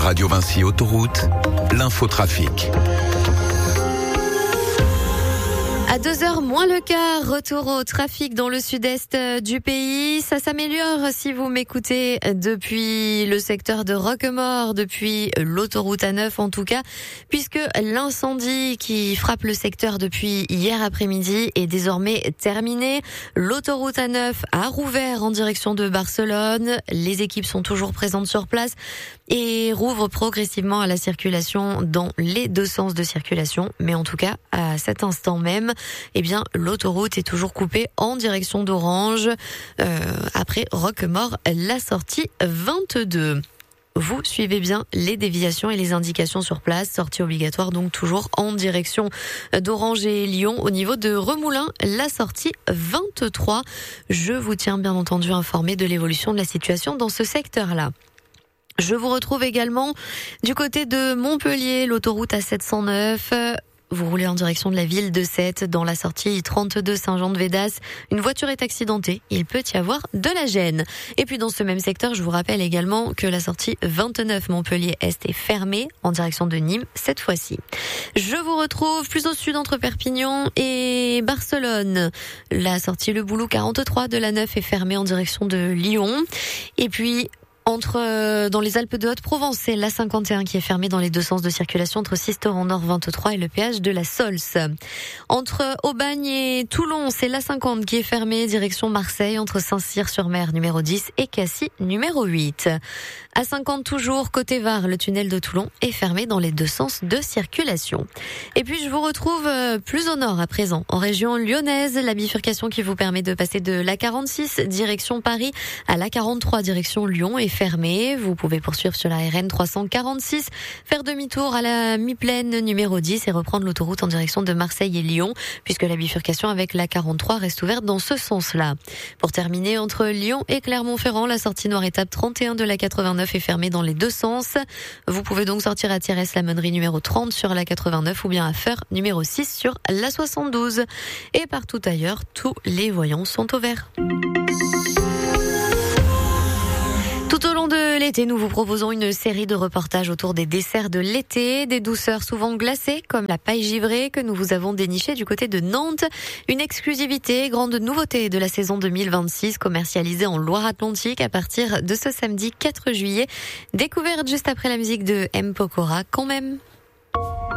Radio Vinci Autoroute, l'infotrafic. À 2h moins le quart, retour au trafic dans le sud-est du pays. Ça s'améliore si vous m'écoutez depuis le secteur de Roquemaure, depuis l'autoroute A9 en tout cas, puisque l'incendie qui frappe le secteur depuis hier après-midi est désormais terminé. L'autoroute A9 a rouvert en direction de Barcelone. Les équipes sont toujours présentes sur place et rouvrent progressivement à la circulation dans les deux sens de circulation. Mais en tout cas, à cet instant même, eh bien, l'autoroute est toujours coupée en direction d'Orange. Après Roquemaure, la sortie 22. Vous suivez bien les déviations et les indications sur place. Sortie obligatoire donc toujours en direction d'Orange et Lyon. Au niveau de Remoulins, la sortie 23. Je vous tiens bien entendu informé de l'évolution de la situation dans ce secteur-là. Je vous retrouve également du côté de Montpellier, l'autoroute A709. Vous roulez en direction de la ville de Sète, dans la sortie 32 Saint-Jean-de-Védas. Une voiture est accidentée. Il peut y avoir de la gêne. Et puis dans ce même secteur, je vous rappelle également que la sortie 29 Montpellier-Est est fermée en direction de Nîmes cette fois-ci. Je vous retrouve plus au sud entre Perpignan et Barcelone. La sortie Le Boulou 43 de la 9 est fermée en direction de Lyon. Et puis dans les Alpes de Haute-Provence, c'est la 51 qui est fermée dans les deux sens de circulation entre Sisteron Nord 23 et le péage de la Sols. Entre Aubagne et Toulon, c'est la 50 qui est fermée direction Marseille entre Saint-Cyr-sur-Mer numéro 10 et Cassis numéro 8. À 50 toujours, côté Var, le tunnel de Toulon est fermé dans les deux sens de circulation. Et puis je vous retrouve plus au nord à présent, en région lyonnaise, la bifurcation qui vous permet de passer de la 46 direction Paris à la 43 direction Lyon est fermée. Vous pouvez poursuivre sur la RN 346, faire demi-tour à la mi-plaine numéro 10 et reprendre l'autoroute en direction de Marseille et Lyon, puisque la bifurcation avec la 43 reste ouverte dans ce sens-là. Pour terminer, entre Lyon et Clermont-Ferrand, la sortie noire étape 31 de la 89 est fermée dans les deux sens. Vous pouvez donc sortir à Thierès-la-Meunerie numéro 30 sur la 89 ou bien à Feur numéro 6 sur la 72. Et partout ailleurs, tous les voyants sont au vert. Tout au long de l'été, nous vous proposons une série de reportages autour des desserts de l'été, des douceurs souvent glacées comme la paille givrée que nous vous avons dénichée du côté de Nantes. Une exclusivité, grande nouveauté de la saison 2026 commercialisée en Loire-Atlantique à partir de ce samedi 4 juillet. Découverte juste après la musique de M. Pokora quand même.